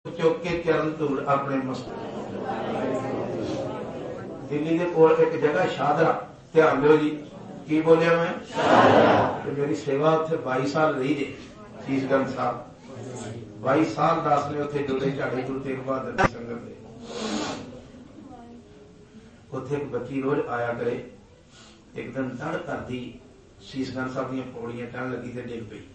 चुक के चरण धूल अपने मस्तक। दिल्ली के कोल एक जगह शादरा, ध्यान दो जी, की बोलिया मैं तो मेरी सेवा उत्थे 22 साल रही जे शीशगंज साहब, 22 साल दास ने उत्थे जोड़े झाड़े गुरु तेग बहादुर की संगत दे। उत्थे एक बच्ची रोज आया करे, एक दिन तड़ करदी शीशगंज साहब दी पौड़ियां चढ़न लगी ते डिग पई।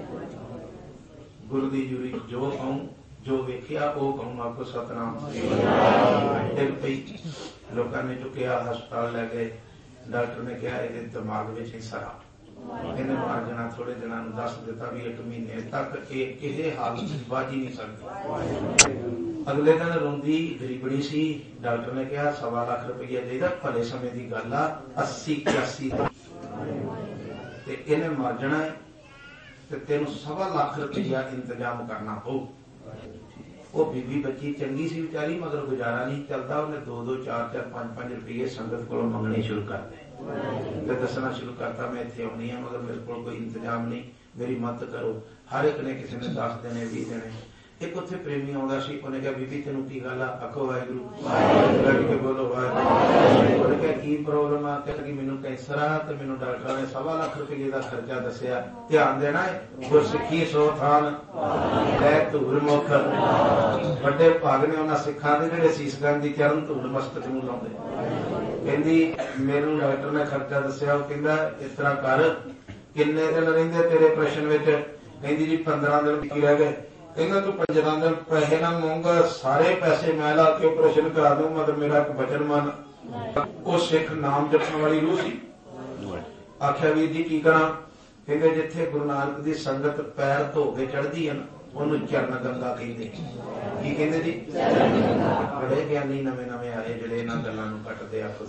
गुरु दी जूरी जो कहूं जो वेखिया वो कहूं आपको सतनाम डिग पई। लोगों ने चुकया हस्पताल लै गए। डॉक्टर ने कहा ये दिमाग में ही सरा, इन्हें मार जाना, थोड़े दिनों दस दिता भी 1 महीने तक किसी हालत बाज ही नहीं सकती। अगले दिन रोंदी गरीबड़ी सी। डॉक्टर ने कहा 1.25 लाख रुपया चाहिए, भले समय की गल आ 80-81 इन्हें मर जाना है तो तेन 1.25 लाख रुपया इंतजाम करना पऊ। वो बीबी बच्ची चंगी सी बेचारी, मगर गुजारा नहीं चलता। उन्हें 2-2, 4-4, 5-5 रुपये संगत को मंगने शुरू कर दे। दसना शुरू करता मैं इतने आनी है मगर मेरे को कोई इंतजाम नहीं, मेरी मदद करो। हर एक ने किसी ने 10 देने 20 देने। एक उत्थे प्रेमी आउंदा सी, उन्हें कहा बीबी तेनू की गल आ? आखो वाहिगुरू, बोलो वाहिगुरू। उन्हें कहा की प्रॉब्लम आ? कहती मैनू कैंसर आ ते मैनू डॉक्टर ने 1.25 लाख रुपये का खर्चा दसिया। ध्यान देना है, गुरसिੱਖੀ सो थान लै धूल मुख। बड़े भाग ने उन्होंने सिखा के जेडे शीशगंज की चरण धूल मस्तक नूं लाउंदे। कहंदी मैनू डॉक्टर ने खर्चा दसिया, वो कहंदा इस तरह कर किन्ने दिन रहिंदे तेरे ऑपरेशन विच? कहंदी जी 15 दिन बाकी रह गए। कहना तू 15 दिन पैसे ना मंगा, सारे पैसे मैं ला के ऑपरेशन करा दूं, मगर मेरा एक वचन मन। वो सिख नाम जपण वाली रूह सी। आख्या वीर जी की करा? कहते जिथे गुरु नानक की संगत पैर धो के चढ़ती है ना, उन्होंने चरण गंगा कहते। की कहते जी? बड़े ज्ञानी नवे नवे आए जेडे इन्हां गल्लां नूं कटदे आ।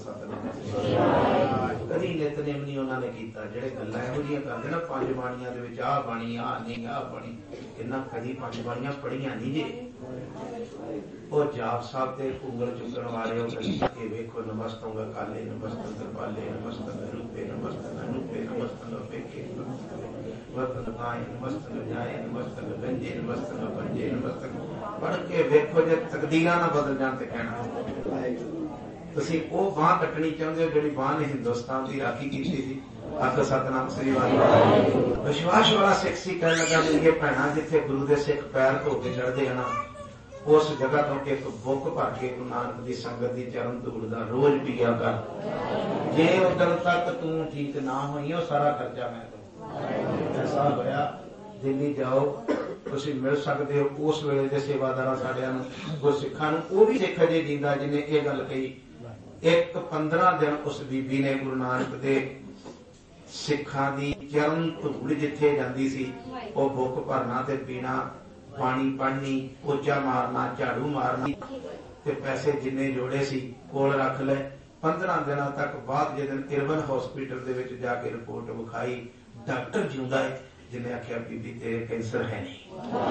कदी नितनेम नहीं उन्होंने किया। जेडे गल्लां इहो जिहियां करदे ना 5 बाणियां दे विच आ बाणी आ नहीं आ बाणी, इन्हां कदी 5 बाणियां पढ़ियां नहीं जे। वो जाप साहब के उंगल चुकण वाले के वेखो नमस्तों काले नमस्तन कृपाले नमस्तन रूपे नमस्तन अनूपे नमस्तन अपेखे नमस्तन गाय नमस्तन जाए नमस्तन गंजे नमस्तन पंजे नमस्तन पढ़ के वेखो जे तकदीरां ना बदल जाण ते कहना तुसीं वो बांह कटनी चाहुंदे हो जिहड़ी बांह ने हिंदुस्तान की राखी कीती सी। आखो सतनाम श्री वाहिगुरू। विश्वास वाला सिख सी कहण लगा मेरी भैणां जिथे गुरु दे सिख पैर धो के चढ़दे हैं ना, उस जगह तो एक बुक भर के गुरु नानक की संगत की चरण धूल का रोज पिया कर। जे उधर तक तू ठीक ना हुई हो सारा खर्चा मैं दूं। ऐसा होया दिल्ली जाओ तुसीं मिल सकते हो उस वेले के सेवादार साडियां नूं गुरसिखां नूं। वो भी सिख अजे जींदा जिन्हें ये गल कही। एक 15 दिन उस बीबी ने गुरु नानक दे सिखां दी चरण धूल जिथे जांदी सी वो बुक भरना ते पीना, पानी पढ़नी, पोचा मारना, झाड़ू मारनी ते पैसे जिन्ने जोड़े सी कोल रख ले। 15 दिन तक बाद जिस दिन इरवन हॉस्पिटल दे विच जाके रिपोर्ट विखाई, डॉक्टर जिंदा है जिन्हें आख्या बीबी तेरे कैंसर है नहीं।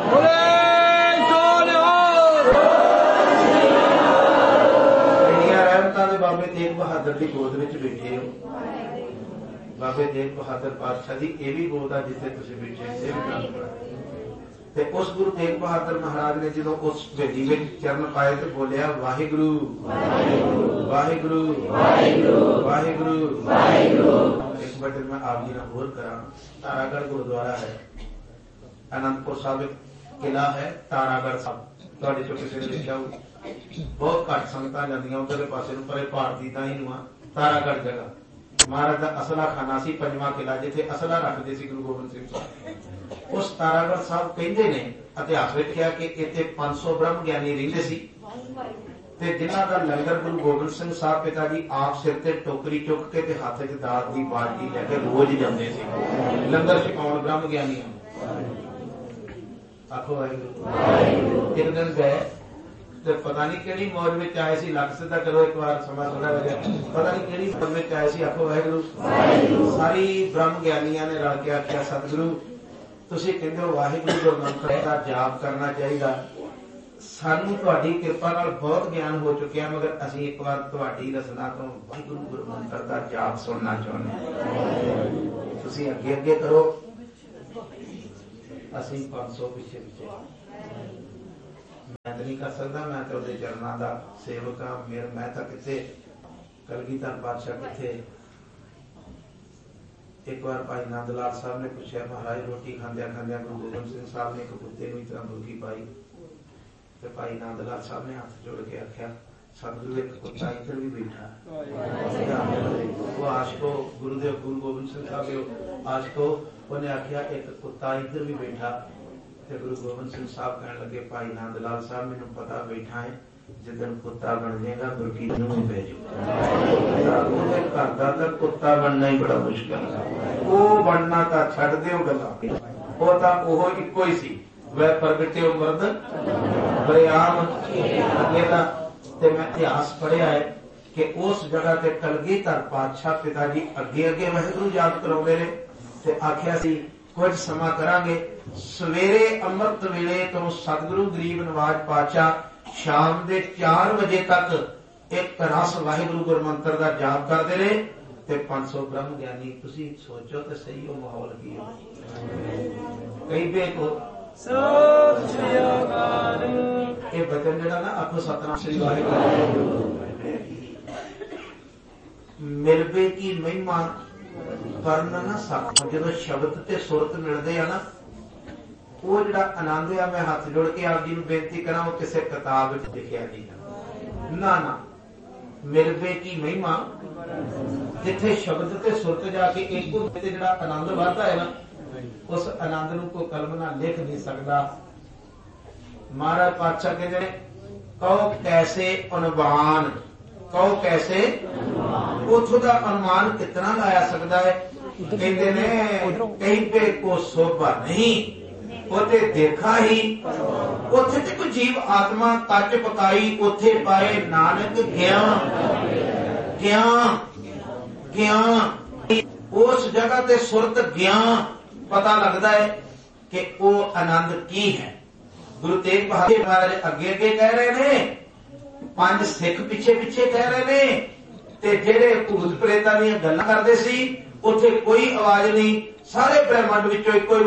इंडिया रहमतां दे बाबे तेग बहादुर की गोद विच बैठे हो। बाबे तेग बहादुर पातशाह जी ये भी बोलदा जिथे तुसीं बैठे ये भी गल करा। ते उस गुरु तेग बहादुर महाराज ने जो उस भेजी में चरण पाए तो बोलिया वाहिगुरू वाहिगुरू वाहिगुरू वाहिगुरू। एक बटे मैं आप जी होर करा। तारागढ़ गुरुद्वारा है, आनंदपुर साहब किला है, तारागढ़ साहब तुहाडे चों किसी ने लिखा हो। बहुत घट संगतां जांदियां उधरले पासे नूं, पर भारती दा ही नुआ तारागढ़ जगह महाराज का असला खाना सी, 5वां किला जिथे असला रखते सी गुरु गोबिंद सिंह साहब। उस तारागढ़ साहब कहते ने इतिहास लिखिया कि इत्थे 500 ब्रह्म ज्ञानी रहिंदे सी ते जिन्हां दा लंगर गुरु गोबिंद सिंह साहब पिता जी आप सिर ते टोकरी चुक के ते हाथ च दात दी बाल्टी लैके रोज जांदे सी लंगर छकाउण ब्रह्म ज्ञानी। आखो वाहिगुरू। एक दिन गए तो पता नहीं किहड़ी मौज में आए सी, लक सीधा करो एक बार समा थोड़ा हो गया, पता नहीं किहड़ी मौज में आए सी। आखो वाहिगुरू। सारी ब्रह्म ज्ञानियां ने रल के आख्या सतगुरु तुसीं कहंदे हो वाहिगुरू गुरु मंत्र का जाप करना चाहिए, सानू तुहाडी किरपा नाल बहुत ज्ञान हो चुकिया, मगर असीं एक बार तुहाडी रसना तो वाहिगुरू गुरु मंत्र का जाप सुनना चाहुंदे। तुसीं अगे अगे करो, असीं 500 पिछे पिछे। तो नहीं कर सकता, मैं तो उहदे चरणों का सेवक हाँ। मेरा मैं तो किथे कलगीधर पातशाह किथे। एक बार भाई नंद लाल साहब ने पूछा, महाराज रोटी खांद्या खांद्या गुरु गोबिंद सिंह साहब ने एक कुत्ते को इस तरह मुर्गी पाई, तो भाई नंद लाल साहब ने हाथ जोड़ के आख्या, सतगुरु एक कुत्ता इधर भी बैठा। वो आशको गुरुदेव गुरु गोबिंद सिंह साहब आशको उन्हें आख्या एक कुत्ता इधर भी बैठा। तो गुरु गोबिंद सिंह साहब कहने लगे, भाई नंद लाल साहब मैनू पता बैठा है, जिदन कुत्ता बन जाएगा मुर्गी नूं ही पै जाऊगा। घर का तो कुत्ता बनना ही बड़ा मुश्किल है, वो बनना तो छड्ड दिओ गल्लां, वो तो ओहो इक्को ही सी, वह प्रगट्यो मर्द बरेआम अगेला। ते मैं इतिहास पढ़िया है कि उस जगह ते कलगीधर पातशाह पिता जी अगे अगे वाहिगुरू याद कराउंदे ने ते आखिया सी कुछ समा करांगे। सवेरे अमृत वेले तो सतगुरु गरीब नवाज पातशाह शाम के 4 बजे तक एक रस वाहिगुरू गुरमंत्र का जाप करते रहे ते 500 ब्रह्म ज्ञानी। तुसी सोचो तो सही हो माहौल की हो। कई बेको ये बचन जड़ा ना आखो सतनाम श्री वाहिगुरू। मिलबे की महिमा करना ना सक, जो शब्द ते सुरत मिलते हैं ना, वो जड़ा आनंद है, मैं हाथ जोड़ के आप जी को बेनती करा, वो किसी किताब में लिखा नहीं ना ना। मिलबे की महिमा जिथे शब्द ते सुरत जाके एक जड़ा आनंद बढ़ता है ना, उस आनंद को कोई कलम ना लिख नहीं सकता। महाराज पातशाह कहते कहो कैसे अनुमान, कहो कैसे उथों का अनुमान कितना लाया सकता है। कहते ने कहीं पे को शोभा नहीं, उथे देखा ही, उथे ते कोई जीव आत्मा कच पकाई, उथे पाए नानक ज्ञान ज्ञान ज्ञान। उस जगह ते सुरत ज्ञान पता लगता है कि वो आनंद की है। गुरु तेग बहादुर महाराज अगे अगे कह रहे ने, 5 सिख पिछे पिछे कह रहे ने, ते जेड़े भूत प्रेतां दीयां गल्लां करदे सी उत्थे कोई आवाज नहीं, सारे ब्रह्मंड विचों इक्को